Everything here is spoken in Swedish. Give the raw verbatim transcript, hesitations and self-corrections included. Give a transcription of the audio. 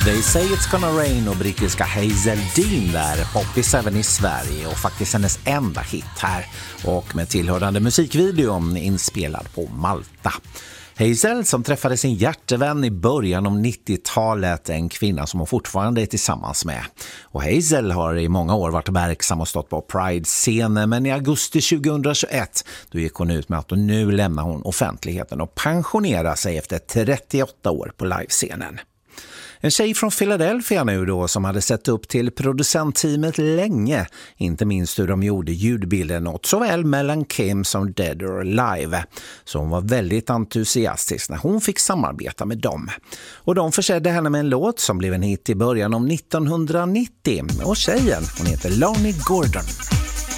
They Say It's Gonna Rain och brittiska Hazel Dean där, poppis även i Sverige och faktiskt hennes enda hit här och med tillhörande musikvideon inspelad på Malta. Hazel som träffade sin hjärtevän i början av nittiotalet, en kvinna som hon fortfarande är tillsammans med. Och Hazel har i många år varit verksam och stått på Pride-scenen, men i augusti tjugohundratjugoett då gick hon ut med att nu lämnar hon offentligheten och pensionerar sig efter trettioåtta år på livescenen. En tjej från Philadelphia nu då som hade sett upp till producentteamet länge, inte minst hur de gjorde ljudbilden åt såväl Mellan Kim som Dead or Alive. Så hon var väldigt entusiastisk när hon fick samarbeta med dem. Och de försedde henne med en låt som blev en hit i början av nittonhundranittio. Och tjejen, hon heter Lonnie Gordon.